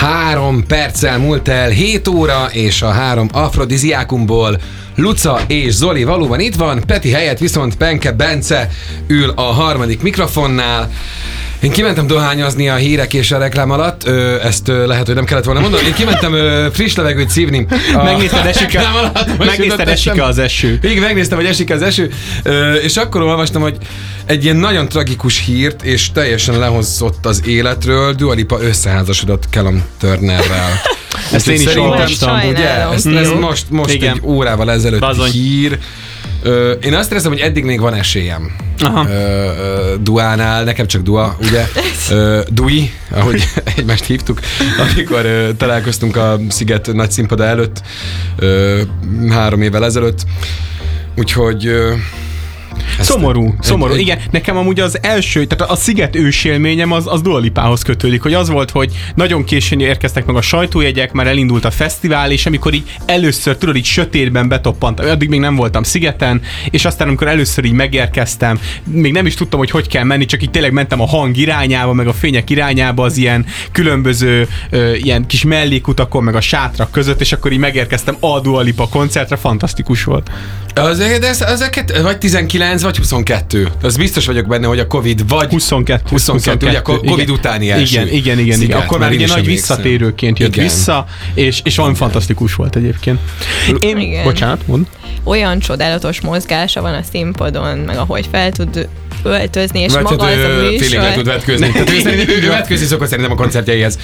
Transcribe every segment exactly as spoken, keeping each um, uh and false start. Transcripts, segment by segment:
Három perccel múlt el hét óra, és a három afrodiziákumból Luca és Zoli valóban itt van, Peti helyett viszont Penke Bence ül a harmadik mikrofonnál. Én kimentem dohányozni a hírek és a reklám alatt, ö, ezt ö, lehet, hogy nem kellett volna mondani. Én kimentem ö, friss levegőt szívni. Megnézted, esik, megnézted esik az eső. Igen, megnéztem, hogy esik az eső, ö, és akkor olvastam, hogy egy ilyen nagyon tragikus hírt, és teljesen lehozott az életről, Dua Lipa összeházasodott Callum Turnerrel. Ezt én is olvastam, ugye? Ezt, ezt most, most egy órával ezelőtt Bazony. hír. Ö, én azt érzem, hogy eddig még van esélyem. Ö, ö, Duánál, nekem csak Dua, ugye? Ö, Dui, ahogy egymást hívtuk, amikor ö, találkoztunk a Sziget nagy színpada előtt, ö, három évvel ezelőtt. Úgyhogy... Ö, Szomorú, egy, szomorú. egy, Igen, nekem amúgy az első, tehát a Sziget ősélményem az, az Dua Lipához kötődik, hogy az volt, hogy nagyon későn érkeztek meg a sajtójegyek, már elindult a fesztivál, és amikor így először, tudod, így sötétben betoppant, addig még nem voltam Szigeten, és aztán amikor először így megérkeztem, még nem is tudtam, hogy hogy kell menni, csak így tényleg mentem a hang irányába, meg a fények irányába, az ilyen különböző ö, ilyen kis mellékutakon, meg a sátrak között, és akkor így megérkeztem a Dua Lipa koncertre, fantasztikus volt. Az, de ez, ezeket, vagy tizenkilenc, vagy huszonkettő. Az biztos vagyok benne, hogy a Covid vagy... huszonkettő. huszonkettő, ugye a Covid igen. utáni első. Igen, igen, igen. Sziget, igen. Akkor már ugye nagy visszatérőként jött igen. vissza, és, és olyan fantasztikus volt egyébként. Én, igen. Bocsánat, mond. Olyan csodálatos mozgása van a színpadon, meg ahogy fel tud öltözni, és vagy maga hát, az a műsor. Tényleg le tud vetközni. Tehát ő, szerintem, ő vetkőzni szokott szerintem a koncertjeihez.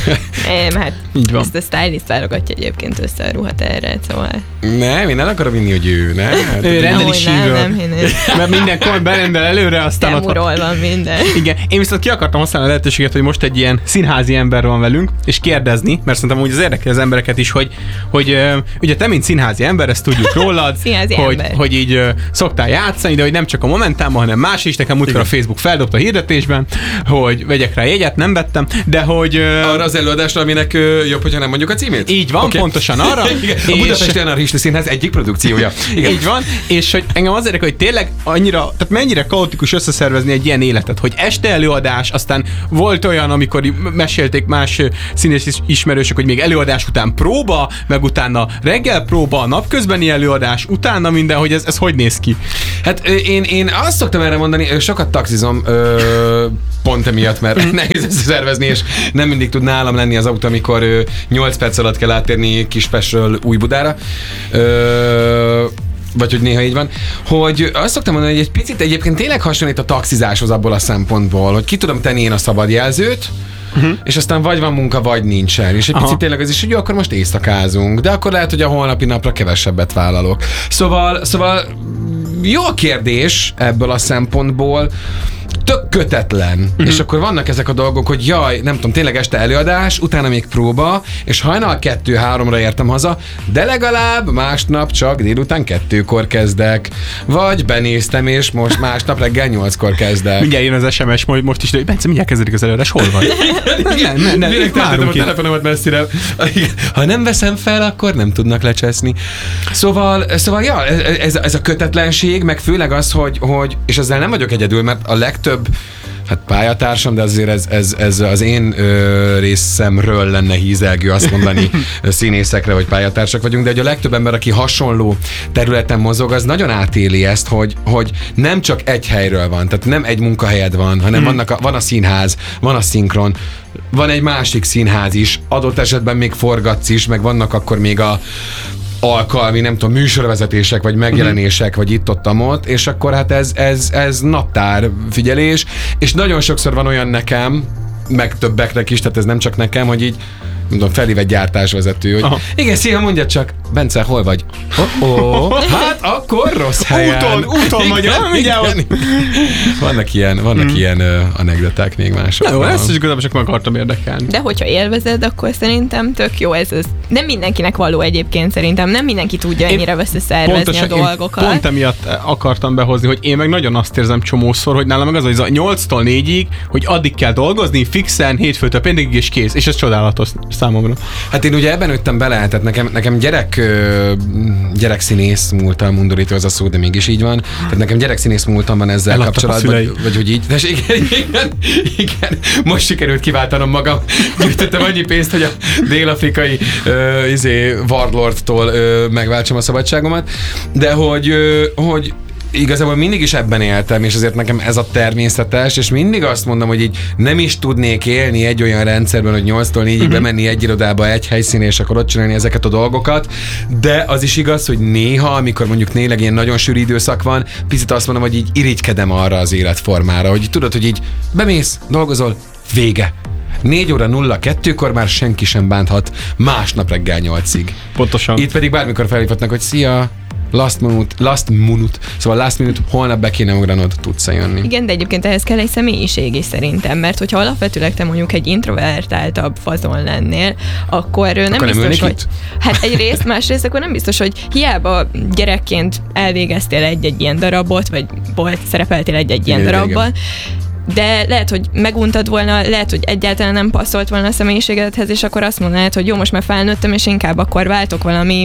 Nem, hát így van. ezt a stylist válogatja egyébként össze a ruhat erre, szóval. Nem, én nem akarom vinni, hogy ő, ne? Hát, ő rendeli sínről. Nem, nem, nem. Mert mindenkor berendel előre, aztán ott Temurról van minden. Igen, én viszont ki akartam használni a lehetőséget, hogy most egy ilyen színházi ember van velünk, és kérdezni, mert szerintem úgy az érdekel az embereket is, hogy, hogy ugye te, mint színházi ember, ezt tudjuk rólad, hogy, hogy így szoktál játszani, de hogy nem csak a Momentumban, hanem más is, nekem múltkor a Facebook feldobta a hirdetésben, hogy vegyek rá jegyet, nem vettem, de hogy... Arra az előadásra, aminek jobb, hogyha nem mondjuk a címét? Így van, okay. Pontosan arra. Igen, a Budapesti Anarchista Színház egyik produkciója. Igen. Így van, és hogy engem az érdekel, hogy tényleg annyira, tehát mennyire kaotikus összeszervezni egy ilyen életet, hogy este előadás, aztán volt olyan, amikor mesélték más színész ismerősök, hogy még előadás után próba, meg utána reggel próba, napközbeni előadás, utána minden, hogy ez, ez hogy néz ki? Hát én, én azt szoktam erre mondani, sokat taxizom ö, pont emiatt, mert nehéz összeszervezni, és nem mindig tud nálam lenni az autó, amikor ö, nyolc perc alatt kell átérni Kispestről Újbudára. Ö, vagy hogy néha így van, hogy azt szoktam mondani, hogy egy picit egyébként tényleg hasonlít a taxizáshoz abból a szempontból, hogy ki tudom tenni én a szabadjelzőt, uh-huh. és aztán vagy van munka, vagy nincsen. És egy Aha. picit tényleg az is, hogy jó, akkor most éjszakázunk, de akkor lehet, hogy a holnapi napra kevesebbet vállalok. Szóval, szóval jó a kérdés ebből a szempontból, tök kötetlen. Uh-huh. És akkor vannak ezek a dolgok, hogy jaj, nem tudom, tényleg este előadás, utána még próba, és hajnal kettő-háromra értem haza, de legalább másnap csak délután kettőkor kezdek. Vagy benéztem, és most másnap reggel nyolckor kezdek. Mindjárt jön az es em es, most is, de Bence, mindjárt kezdődik az előadás, hol vagy? Nem, nem, nem. Direkt tettem a telefonomat messzire. Ha nem veszem fel, akkor nem tudnak lecseszni. Szóval, szóval ja, ez, ez a kötetlenség, meg főleg az, hogy, hogy és ezzel nem vagyok egyedül, mert a legtöbb hát pályatársam, de azért ez, ez, ez az én ö, részemről lenne hízelgő azt mondani színészekre, hogy pályatársak vagyunk, de hogy a legtöbb ember, aki hasonló területen mozog, az nagyon átéli ezt, hogy, hogy nem csak egy helyről van, tehát nem egy munkahelyed van, hanem hmm. vannak a, van a színház, van a szinkron, van egy másik színház is, adott esetben még forgatsz is, meg vannak akkor még a alkalmi, nem tudom, műsorvezetések, vagy megjelenések, vagy itt-ott-ott, és akkor hát ez, ez, ez naptár figyelés, és nagyon sokszor van olyan nekem, meg többeknek is, tehát ez nem csak nekem, hogy így mondom, felhív egy gyártásvezető, hogy Aha. igen, szia, mondja csak, Bence, hol vagy? Oh-oh, hát akkor rossz helyen. Úton, úton magyar, mindjárt. Vannak ilyen, vannak hmm. ilyen uh, anekdoták még mások. Jó, ezt is igazából csak meg akartam érdekelni. De hogyha élvezed, akkor szerintem tök jó ez. Az. Nem mindenkinek való egyébként szerintem, nem mindenki tudja ennyire összeszervezni pontosan, a dolgokat. Pont emiatt akartam behozni, hogy én meg nagyon azt érzem csomószor, hogy nálam meg az, hogy a nyolctól négyig, hogy addig kell dolgozni, fixen, hétfőtől péntekig és kész, és ez csodálatos számomra. Hát én ugye ebben nőttem bele, tehát nekem, nekem gyerek, gyerekszínész múltam, undorító az a szó, de mégis így van. Tehát nekem gyerekszínész múltam van ezzel Eladtak kapcsolatban, vagy, vagy hogy így. De igen, igen, igen, most sikerült kiváltanom magam. Gyűjtöttem annyi pénzt, hogy a dél-afrikai uh, izé, warlordtól uh, megváltsam a szabadságomat. De hogy, uh, hogy igazából mindig is ebben éltem, és azért nekem ez a természetes, és mindig azt mondom, hogy így nem is tudnék élni egy olyan rendszerben, hogy nyolctól négyig uh-huh. bemenni egy irodába, egy helyszínre, és akkor ott csinálni ezeket a dolgokat, de az is igaz, hogy néha, amikor mondjuk tényleg ilyen nagyon sűrű időszak van, picit azt mondom, hogy így irigykedem arra az életformára, hogy tudod, hogy így bemész, dolgozol, vége. négy óra nulla kettőkor már senki sem bánthat másnap reggel nyolcig. Pontosan. Itt pedig bármikor felhívhatnak, hogy szia, last minute, last minute, szóval last minute, holnap be kéne ugranod, tudsz-e jönni. Igen, de egyébként ehhez kell egy személyiség is szerintem, mert hogyha alapvetőleg te mondjuk egy introvertáltabb fazon lennél, akkor nem akkor biztos, nem hogy... Itt? Hát egyrészt, másrészt akkor nem biztos, hogy hiába gyerekként elvégeztél egy-egy ilyen darabot, vagy volt, szerepeltél egy-egy ilyen igen, darabban, igen. De lehet, hogy meguntad volna, lehet, hogy egyáltalán nem passzolt volna a személyiségedhez, és akkor azt mondanád, hogy jó, most már felnőttem, és inkább akkor váltok valami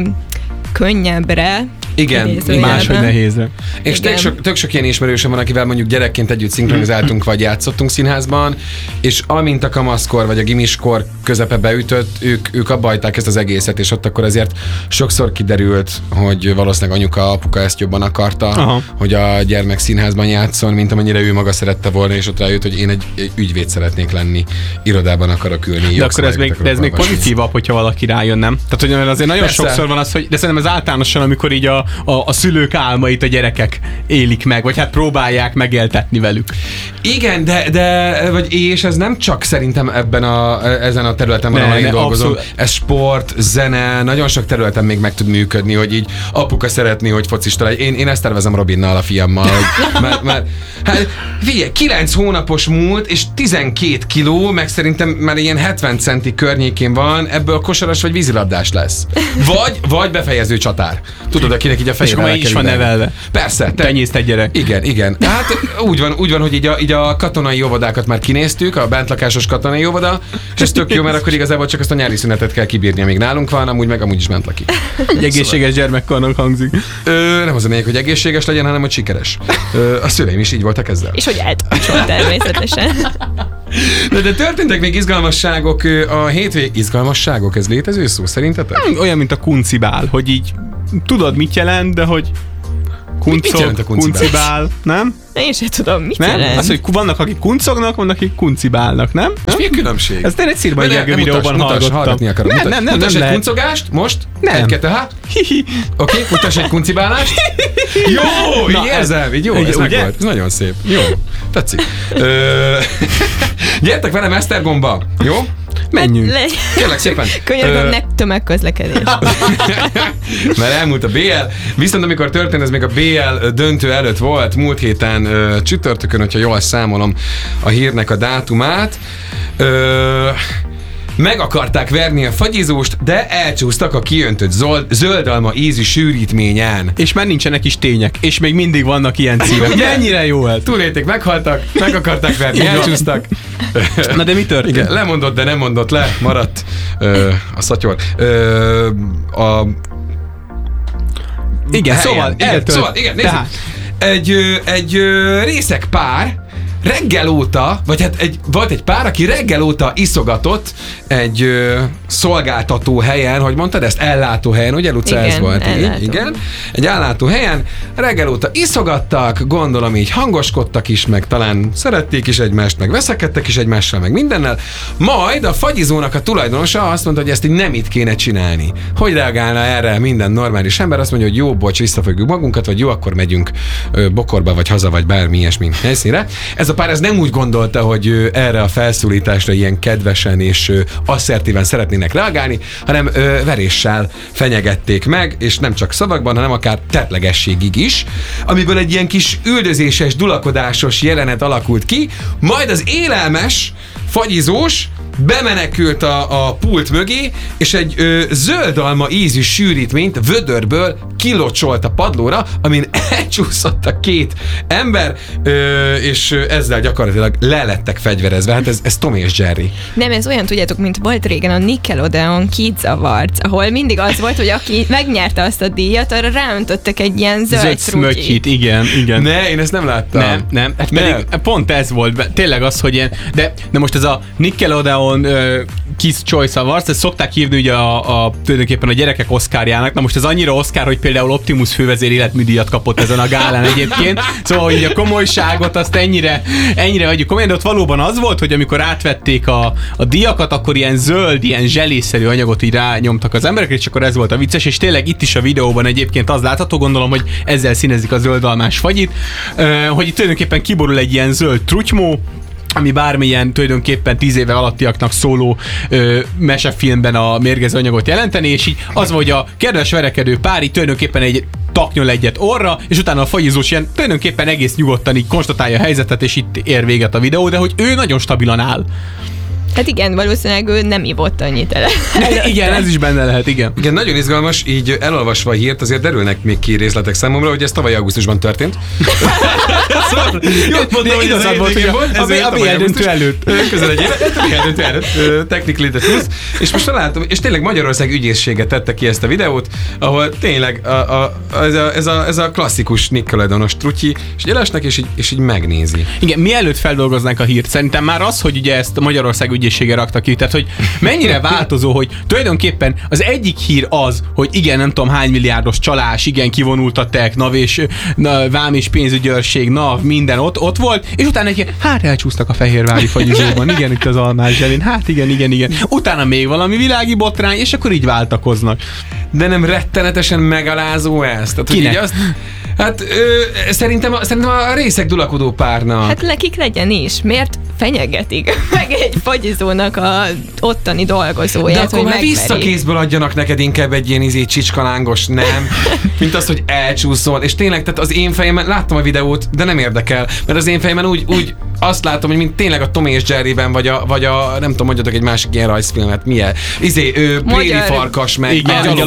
könnyebbre. Igen, máshogy nehézre. És tök sok, tök sok ilyen ismerősöm van, akivel mondjuk gyerekként együtt szinkronizáltunk, vagy játszottunk színházban, és amint a kamaszkor, vagy a gimiskor közepe beütött, ők, ők abba hagyták ezt az egészet, és ott akkor azért sokszor kiderült, hogy valószínűleg anyuka, apuka ezt jobban akarta, aha. hogy a gyermek színházban játszon, mint amennyire ő maga szerette volna, és ott rájött, hogy én egy, egy ügyvéd szeretnék lenni, irodában akarok ülni. De akkor ez még, de ez még pozitívabb, hogyha valaki rájön, nem? Tehát, hogy azért nagyon persze. Sokszor van az, hogy, de szerintem ez általánosan, amikor így a A, a szülők álmait a gyerekek élik meg, vagy hát próbálják megéltetni velük. Igen, de, de vagy és ez nem csak szerintem ebben a, ezen a területen van, ahol én dolgozom. Abszolút. Ez sport, zene, nagyon sok területen még meg tud működni, hogy így apuka szeretné, hogy focista legyen. Én, én ezt tervezem Robinnal, a fiammal. Hogy, mert, mert, hát figyelj, kilenc hónapos múlt, és tizenkét kiló, meg szerintem már ilyen hetven centi környékén van, ebből kosaras vagy vízilabdás lesz. Vagy, vagy befejező csatár. Tudod, akinek így a fejére és akkor is van nevelve. Persze. Te... Tenyészt egy gyerek. Igen, igen. Hát úgy van, úgy van, hogy így a, így a katonai óvodákat már kinéztük, a bentlakásos katonai óvoda, és ez tök jó, mert akkor igazából csak azt a nyári szünetet kell kibírni, amíg nálunk van, amúgy meg amúgy is bentlaki. Egy egészséges gyermekkornak hangzik. Ö, nem az a lényeg, hogy egészséges legyen, hanem hogy sikeres. Ö, a szüleim is így voltak ezzel. És hogy eltartson természetesen. De, de történtek még izgalmasságok a hétvég... Izgalmasságok? Ez létező szó szerintetek? Hmm, olyan, mint a kuncibál, hogy így tudod, mit jelent, de hogy kuncog, kuncibál, nem? Én sem tudom, mit nem? jelent. Az, hogy vannak, akik kuncognak, vannak, akik kuncibálnak, nem? És mi a különbség? Ez tényleg Szirmai Gergő videóban hallgattam. Nem, nem, nem, nem, mutass nem egy kuncogást, most? Nem. Egy, kettő, hát? Oké, okay, mutass egy kuncibálást. Jó, így érzem, így jó, ez meg volt. Ez nagyon szép. Jó, tetszik. Ö, gyertek velem Esztergomba, jó? Menjünk. Le... Kérlek szépen. Könyörgöm, ne tömegközlekedés. Mert elmúlt a bé el, viszont amikor történt, ez még a bé el döntő előtt volt, múlt héten ö, csütörtökön, hogyha jól számolom a hírnek a dátumát. Ö, meg akarták verni a fagyizóst, de elcsúsztak a kiöntött zöld, zöldalma ízű sűrítményen. És már nincsenek is tények, és még mindig vannak ilyen címek. Mennyire jó ez? Túlélték, meghaltak, meg akarták verni, elcsúsztak. Na de mi történt? Igen, lemondott, de nem mondott le, maradt ö, a szatyor. Ö, a igen, helyen. szóval, igen, szóval, igen, nézzük. Egy, ö, egy ö, részeg pár reggel óta, vagy hát egy, volt egy pár, aki reggel óta iszogatott egy ö, szolgáltató helyen, hogy mondtad ezt? Ellátó helyen, ugye Luca, ez volt? Így, igen. Egy ellátó helyen, reggel óta iszogattak, gondolom így hangoskodtak is, meg talán szerették is egymást, meg veszekedtek is egymással, meg mindennel. Majd a fagyizónak a tulajdonosa azt mondta, hogy ezt így nem itt kéne csinálni. Hogy reagálna erre minden normális ember? Azt mondja, hogy jó, bocs, visszafogjuk magunkat, vagy jó, akkor megyünk ö, Bokorba, vagy haza, vagy bármi ilyesmi helyszínre. Ez a pár ez nem úgy gondolta, hogy erre a felszólításra ilyen kedvesen és asszertíven szeretnének reagálni, hanem veréssel fenyegették meg, és nem csak szavakban, hanem akár tettlegességig is, amiből egy ilyen kis üldözéses, dulakodásos jelenet alakult ki, majd az élelmes, fagyizós bemenekült a, a pult mögé, és egy ö, zöldalma ízű sűrítményt vödörből kilocsolt a padlóra, amin elcsúszott a két ember, ö, és ezzel gyakorlatilag le lettek fegyverezve. Hát ez, ez Tom és Jerry. Nem, ez olyan, tudjátok, mint volt régen a Nickelodeon Kids Awards, ahol mindig az volt, hogy aki megnyerte azt a díjat, arra ráöntöttek egy ilyen zöld, zöld smötyit. Igen, igen. Ne, én ezt nem láttam. Nem, nem. Hát pedig nem. Pont ez volt. Tényleg az, hogy ilyen, de, de most ez a Nickelodeon uh, Kids Choice Awards, ezt szokták hívni ugye a, a, tulajdonképpen a gyerekek Oscarjának. Na most ez annyira Oscar, hogy például Optimus fővezér életműdíjat kapott ezen a gálán egyébként. Szóval, hogy a komolyságot azt ennyire, ennyire vegyük komolyan, de ott valóban az volt, hogy amikor átvették a, a díjakat, akkor ilyen zöld, ilyen zselészerű anyagot így rányomtak az emberekre, és akkor ez volt a vicces, és tényleg itt is a videóban egyébként az látható, gondolom, hogy ezzel színezik a zöldalmás fagyit, hogy itt tulajdonképpen kiborul egy ilyen zöld trutymó, ami bármilyen tulajdonképpen tíz éve alattiaknak szóló ö, mesefilmben a mérgező anyagot jelenteni, és így az, hogy a kedves verekedő pár így tulajdonképpen egy taknyol egyet orra, és utána a fagyizós ilyen tulajdonképpen egész nyugodtan így konstatálja a helyzetet, és itt ér véget a videó, de hogy ő nagyon stabilan áll. Hát igen, valószínűleg ő nem ivott annyit el. Igen, ez is benne lehet, igen. Igen, nagyon izgalmas, így elolvasva a hírt, azért derülnek még ki részletek számomra, hogy ez tavaly augusztusban történt. Szóval, jó, mondom, hogy igazad volt, hogy a bé el döntő előtt. Közel egy éve, a bé el döntő előtt, technically the truth. És most találtam, és tényleg Magyarország ügyészsége tette ki ezt a videót, ahol tényleg a, a, ez, a, ez, a, ez a klasszikus Nickelodeonos trutyi, és elesnek, és így, és így megnézi. Igen, mielőtt feldolgoznánk a hírt, szerintem már az, hogy ugye ezt Magyarország ügyészsége rakta ki, tehát hogy mennyire változó, hogy tulajdonképpen az egyik hír az, hogy igen, nem tudom hány milliárdos csalás, igen, kivonult a tek, NAV és na, vám és pénzügyőrség, NAV, minden ott, ott volt, és utána egy hát elcsúsztak a fehérvári fagyizóban, igen, itt az almás zselén, hát igen, igen, igen. Utána még valami világi botrány, és akkor így váltakoznak. De nem rettenetesen megalázó ez? Tehát, hogy így azt, hát ö, szerintem, szerintem a részeg dulakodó párna. Hát nekik legyen is. Miért fenyegetik meg egy fagyizónak a ottani dolgozóját, de akkor hogy már visszakézből adjanak neked inkább egy ilyen izé csicskalángos, nem? Mint az, hogy elcsúszol. És tényleg, tehát az én fejemben, láttam a videót, de nem érdekel, mert az én fejemben úgy, úgy azt látom, hogy mint tényleg a Tom és Jerryben, vagy a, vagy a nem tudom, mondjatok egy másik ilyen rajzfilmet, milyen? Izé, ő, préri farkas, meg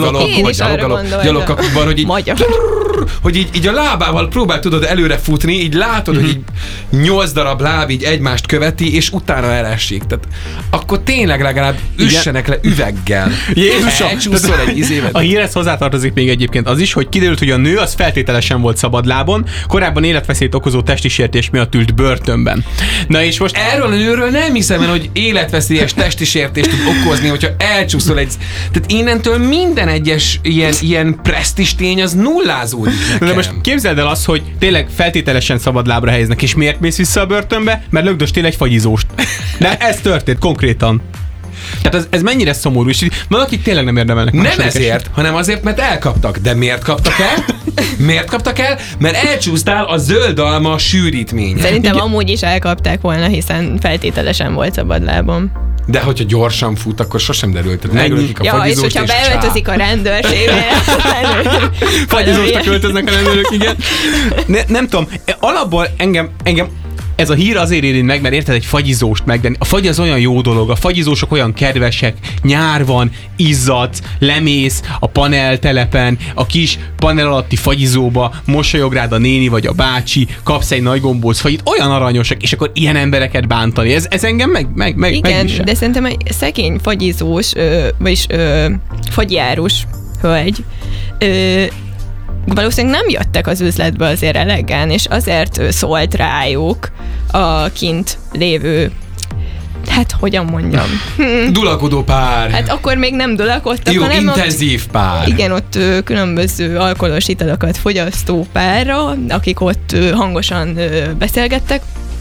gyalogkakukban, hogy így hogy így, így a lábával próbál tudod előre futni, így látod, mm-hmm. hogy így nyolc darab láb így egymást követi, és utána elesik. Tehát akkor tényleg legalább üssenek le üveggel. Jézusom! egy izévet. A hírhez hozzátartozik még egyébként az is, hogy kiderült, hogy a nő az feltételesen volt szabadlábon, korábban életveszélyt okozó testi sértés miatt ült börtönben. Na és most... Erről a nőről nem hiszem el, hogy életveszélyes testi sértést tud okozni, hogyha elcsúszol egy... Tehát innentől minden egyes ilyen, ilyen presztis tény az nullázódik. De most képzeld el azt, hogy tényleg feltételesen szabadlábra helyeznek, és miért mész vissza a börtönbe? Mert lögdöstél egy fagyizóst. De ez történt konkrétan. Tehát ez, ez mennyire szomorú, és valakik tényleg nem érdemelnek. Nem ezért, hanem azért, mert elkaptak. De miért kaptak el? Miért kaptak el? Mert elcsúsztál a zöld alma sűrítménye. Szerintem igen. Amúgy is elkapták volna, hiszen feltételesen volt szabadlábon. De hogyha gyorsan fut, akkor sosem derült. Tehát megölik a ja, és hogyha és beöltözik a rendőrségbe. Fagyizóstak költöznek a rendőrök, igen. Ne, nem tudom, alapból engem, engem ez a hír azért érint meg, mert érted, egy fagyizóst megvenni. A fagy az olyan jó dolog, a fagyizósok olyan kedvesek, nyár van, izzadsz, lemész a paneltelepen, a kis panel alatti fagyizóba, mosolyog rád a néni vagy a bácsi, kapsz egy nagy gombóc fagyit, olyan aranyosak, és akkor ilyen embereket bántani. Ez, ez engem meg, meg, meg igen, megvisel. De szerintem egy szegény fagyizós, ö, vagyis ö, fagyjárus hölgy, ö, valószínűleg nem jöttek az üzletbe azért elegen, és azért szólt rájuk a kint lévő, hát hogyan mondjam. Dulakodó pár. Hát akkor még nem dulakodtak, jó, hanem intenzív ott, pár. Igen, ott ö, különböző alkoholos italokat fogyasztó párra, akik ott ö, hangosan ö, beszélgettek,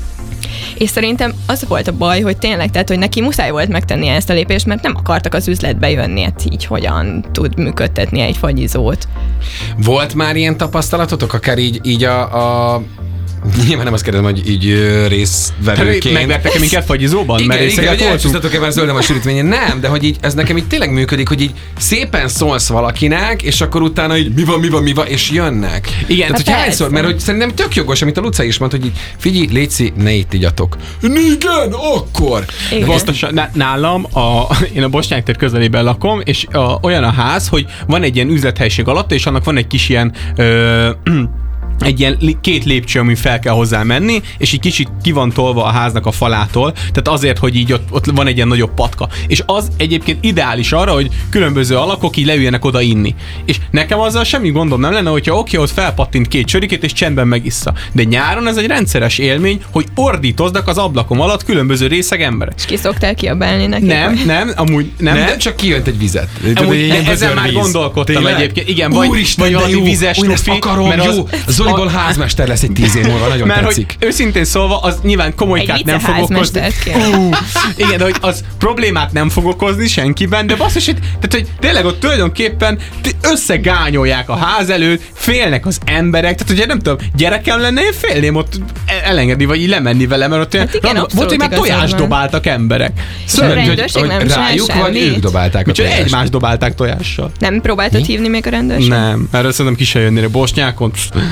és szerintem az volt a baj, hogy tényleg, tehát, hogy neki muszáj volt megtenni ezt a lépést, mert nem akartak az üzletbe jönni, hát így hogyan tud működtetni egy fagyizót. Volt már ilyen tapasztalatotok, akár így, így a, a nyilván nem azt kérdezem, hogy így részvevőként. Megvertek-e minket fagyizóban? Igen, mert igen, hogy elcsúsztatok-e már zöldem a sűrítményen? Nem, de hogy így, ez nekem így tényleg működik, hogy így szépen szólsz valakinek, és akkor utána így mi van, mi van, mi van, és jönnek. Igen, tehát, hogy hányszor, mert hogy szerintem tök jogos, amit a Luca is mondta, hogy így figyelj, létszi, ne itt igyatok. Igen, akkor. Biztosan, nálam, a, én a Bosnyák tér közelében lakom, és a, olyan a ház, hogy van egy ilyen üzlethelység alatt, és annak van egy kis ilyen ö, egy ilyen két lépcső, amin fel kell hozzá menni, és egy kicsit ki van tolva a háznak a falától, tehát azért, hogy így ott, ott van egy ilyen nagyobb patka. És az egyébként ideális arra, hogy különböző alakok így leüljenek oda inni. És nekem azzal semmi gondom nem lenne, hogyha oké, ott felpattint két csörikét, és csendben megissza. De nyáron ez egy rendszeres élmény, hogy ordítoznak az ablakom alatt különböző részeg emberek. És ki szoktál kiabálni neki? Nem, nem, amúgy nem. Nem, de csak kijönt egy vizet. Amúgy e- ezzel már gondolkodtam Tényleg? egyébként. Igen, vagy, Úristen, vagy valami vizes trufi, akarom, mert jó. Az Zoliból a... házmester lesz egy tíz év múlva, nagyon mert tetszik. Hogy őszintén szólva, az nyilván komolykát nem fog okozni. Uh, igen, de hogy az problémát nem fog okozni senkiben, de basszus, tehát hogy tényleg ott tulajdonképpen összegányolják a ház előtt, félnek az emberek, tehát ugye nem tudom, gyerekem lenne, én félném ott elengedni, vagy így lemenni vele, mert ott hát igen, rab, volt, hogy már tojást dobáltak emberek. Szóval, hogy, hogy nem rájuk, vagy ők dobálták a tojást. Egymást dobálták tojással. Nem próbáltad Mi? hívni még a rendőrség? Nem, erről szerintem ki se jönnél a Bosnyákon.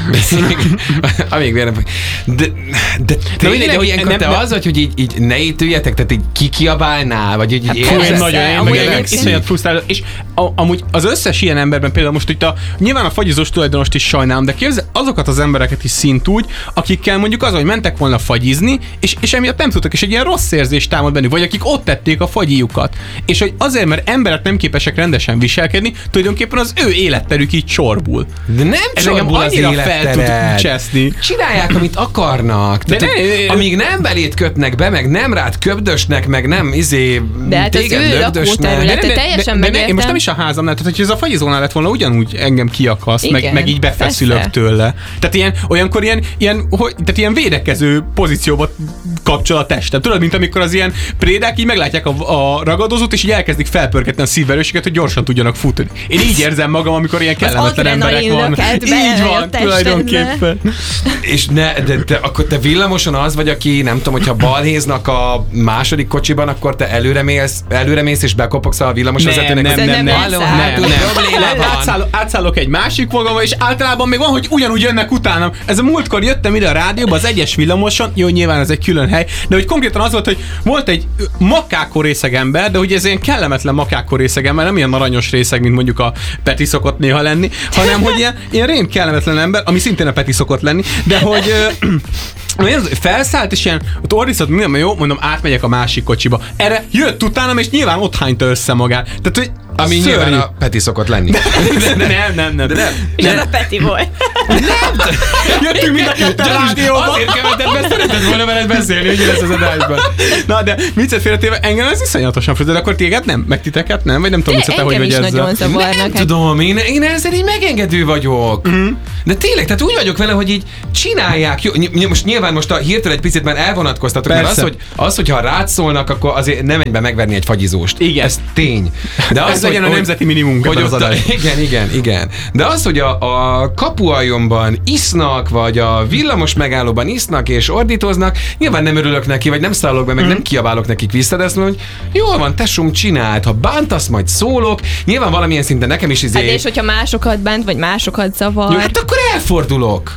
Amíg vérem. De, de tényleg, hogy ilyenkor nem, te nem, az vagy, hogy így, így ne ítüljetek, tehát így kikiabálnál, vagy így, így hát, érzesz. Nagyon, én meg iszonyat frusztráló. És a, amúgy az összes ilyen emberben például most itt a, nyilván a fagyizós tulajdonost is sajnálom, de képzel azokat az embereket is szintúgy, akikkel mondjuk az, hogy mentek volna fagyizni, és, és emiatt nem tudtak, és egy ilyen rossz érzés támad bennük, vagy akik ott tették a fagyijukat. És hogy azért, mert emberek nem képesek rendesen viselkedni, tulajdonképpen az ő életterük így csorbul. De nem csorbul az élettered. Csinálják, amit akarnak. Tehát, de ne, amíg nem belét kötnek be, meg nem rád köbdösnek, meg nem izé de hát az ő lakóterülete teljesen megértem. Én most nem is a házamnál, tehát hogy ez a fagyizónál lett volna, ugyanúgy engem kiakaszt, meg, meg így befeszülök persze. tőle. Tehát ilyen, olyankor ilyen, ilyen, hogy, tehát ilyen védekező pozícióba kapcsol a testem. Tudod, mint amikor az ilyen prédák így meglátják a, a ragadozót, és így elkezdik felpörgetni a szívverőséget, hogy gyorsan tudjanak futni. Én így érzem magam, amikor ilyen kellemetlen emberek van. Így van, tulajdonképpen. És ne, de, de akkor te villamoson az vagy, aki nem tudom, hogyha balhéznak a második kocsiban, akkor te előre mész, előre mész és bekopogsz a villamosvezetőnek. Nem, nem, nem, nem, nem, nem. Átszállok, átszállok egy másik vonalba, és általában még van, hogy ugyanúgy jönnek utánam. Ez a múltkor jöttem ide a rádióba, az egyes villamoson, jó, nyilván ez egy külön hely, de hogy konkrétan az volt, hogy volt egy makákó részeg ember, de ugye ez ilyen kellemetlen makákó részeg ember, nem ilyen aranyos részeg, mint mondjuk a Peti szokott néha lenni, hanem hogy ilyen, ilyen rém kellemetlen ember, ami szintén a Peti szokott lenni, de hogy ö, felszállt, és ilyen, ott ordított, minden, jó, mondom, átmegyek a másik kocsiba. Erre jött utánam, és nyilván ott hányta össze magát. Tehát, hogy ami szörnyű. Nyilván a Peti szokott lenni. De, de, de, nem, nem, nem. De nem. És ez a Peti volt. Nem. Jöttünk mind a ketten rádióba. Azért kevetet, mert szeretett volna veled beszélni, hogy lesz az adásban. Na, de viccet félretéve, engem ez iszonyatosan frusztrál, de akkor téged nem? Meg titeket nem? Vagy nem tudom, hogy hogy vagy ezzel. Nagyon zavarnak. Nem tudom, én, én ezzel így megengedő vagyok. Mm. De tényleg, tehát úgy vagyok vele, hogy így csinálják. Jó, most nyilván most a hirtelen egy picit már elvonatkoztatok, mert az, hogy, az, hogyha rád szólnak, akkor azért nem megy be megverni egy fagyizóst. Igen. Ez tény. De az, legyen a nemzeti minimum, hogy az adás. Igen, igen, igen. De az, hogy a, a kapualjomban isznak, vagy a villamos megállóban isznak és ordítoznak, nyilván nem örülök neki, vagy nem szállok be, meg mm. nem kiabálok nekik vissza, de azt mondom, hogy jól van, tesóm, csináld, ha bántasz, majd szólok, nyilván valamilyen szinten nekem is izé... Hát és hogyha másokat bánt, vagy másokat zavar... Jó, hát akkor elfordulok.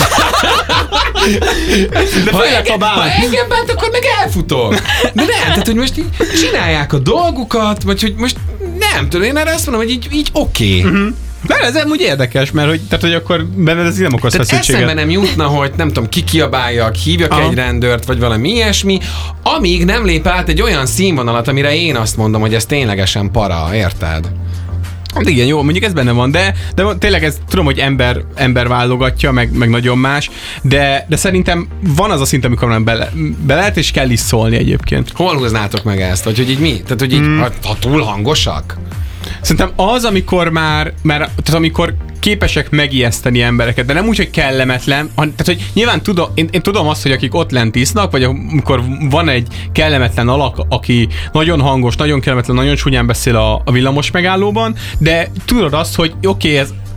De ha, engem, ha engem bánt, akkor meg elfutok. De nem, tehát hogy most így csinálják a dolgukat, vagy hogy most nem tudom, én erre azt mondom, hogy így, így oké. Okay. Uh-huh. De ez amúgy érdekes, mert hogy, tehát, hogy akkor benned ez nem okoz feszültséget. Tehát eszembe nem jutna, hogy nem tudom, kikiabáljak, hívjak Aha. egy rendőrt, vagy valami ilyesmi, amíg nem lép át egy olyan színvonalat, amire én azt mondom, hogy ez ténylegesen para, érted? Hát igen, jó, mondjuk ez benne van, de, de tényleg ez tudom, hogy ember, ember válogatja, meg, meg nagyon más, de, de szerintem van az a szint, amikor nem bele, be lehet, és kell is szólni egyébként. Hol húznátok meg ezt? Vagy hogy így mi? Tehát, hogy így, mm. ha, ha túl hangosak? Szerintem az, amikor már, már tehát amikor képesek megijeszteni embereket, de nem úgy, hogy kellemetlen, tehát hogy nyilván tudom, én, én tudom azt, hogy akik ott lent isznak, vagy amikor van egy kellemetlen alak, aki nagyon hangos, nagyon kellemetlen, nagyon csúnyán beszél a, a villamos megállóban, de tudod azt, hogy oké, okay, ez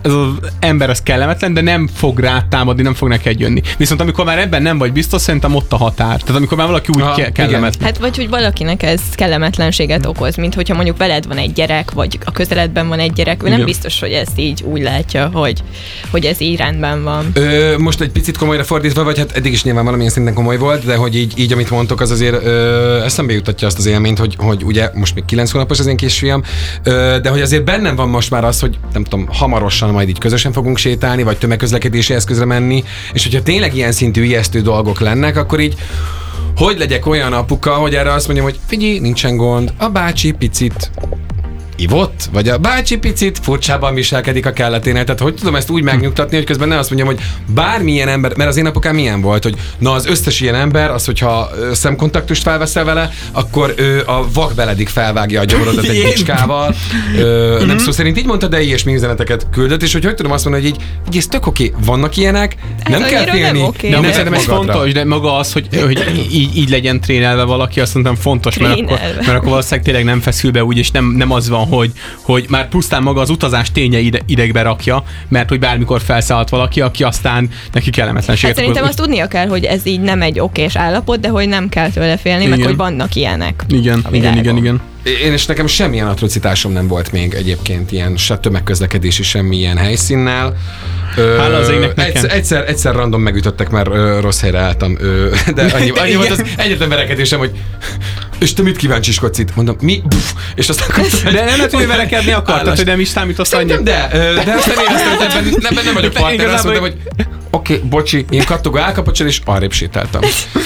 ez az ember az kellemetlen, de nem fog rá támadni, nem fog neked jönni. Viszont amikor már ebben nem vagy biztos, szerintem ott a határ. Tehát amikor már valaki úgy ke- kellemetlen. Hát vagy hogy valakinek ez kellemetlenséget okoz, mint hogyha mondjuk veled van egy gyerek, vagy a közeledben van egy gyerek, ő nem biztos, hogy ezt így úgy látja, hogy, hogy ez így rendben van. Ö, most egy picit komolyra fordítva, vagy hát eddig is nyilván valamilyen szinten komoly volt, de hogy így, így amit mondtok, az azért ö, eszembe jutatja azt az élményt, hogy, hogy ugye most még kilenc hónapos az én kisfiam, ö, de hogy azért bennem van most már az, hogy nem tudom, hamarosan majd így közösen fogunk sétálni, vagy tömegközlekedési eszközre menni, és hogyha tényleg ilyen szintű ijesztő dolgok lennek, akkor így hogy legyek olyan apuka, hogy erre azt mondjam, hogy figyelj, nincsen gond, a bácsi picit ivott, vagy a bácsi picit furcsában viselkedik a kelleténél. Tehát hogy tudom ezt úgy megnyugtatni, hogy közben ne azt mondjam, hogy bármilyen ember, mert az én apukám milyen volt, hogy na az összes ilyen ember, az, hogyha szemkontaktust felveszel vele, akkor ő a vakbeledik felvágja a gyomrodat egy bicskával. Ö, nem szó szerint így mondta, de ilyesmi üzeneteket küldött, és hogy hogy tudom azt mondani, hogy így, így ez tök oké, vannak ilyenek, ez nem kell félni. Nem okay, de amúgy szerintem ez fontos, de maga az, hogy, hogy így, így legyen trénelve valaki, azt mondtam fontos, mert akkor, mert akkor valószínűleg tényleg nem feszül be úgy, és nem, nem az van, hogy, hogy már pusztán maga az utazás ténye ide, idegbe rakja, mert hogy bármikor felszállt valaki, aki aztán neki kellemetlenséget. Hát szerintem azt tudnia kell, hogy ez így nem egy okés állapot, de hogy nem kell tőle félni, igen. Meg hogy vannak ilyenek. Igen, igen, igen, igen. Én és nekem semmilyen atrocitásom nem volt még egyébként, ilyen se tömegközlekedési, semmilyen helyszínnel. Hála az égnek nekem. Egyszer, egyszer, egyszer random megütöttek, mert ö, rossz helyre álltam, ö, de annyi, annyi volt az egyetlen verekedésem, hogy és te mit kíváncsiskodsz itt? Mondom, mi? Puff, és aztán akartam, de nem lehet, hogy verekedni akartad, hogy nem is számítasz annyi. De, de aztán éreztem, hogy ebben nem, nem vagyok partner, azt mondtam, hogy oké, okay, bocsi, én kattogó állkapocsal, és arrébb sétáltam.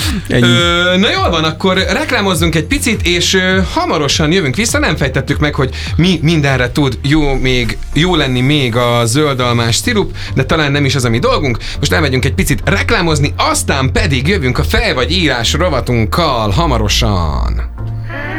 Ö, na jól van, akkor reklámozzunk egy picit, és ö, hamarosan jövünk vissza. Nem fejtettük meg, hogy mi mindenre tud jó, még, jó lenni még a zöldalmás szirup, de talán nem is az a mi dolgunk. Most elmegyünk egy picit reklámozni, aztán pedig jövünk a fej vagy írás rovatunkkal hamarosan.